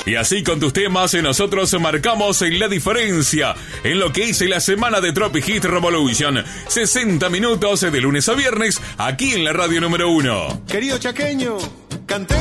Y así con tus temas nosotros marcamos la diferencia en lo que es la semana de Tropic Hit Revolution. 60 minutos de lunes a viernes aquí en la radio número 1. Querido chaqueño, canté.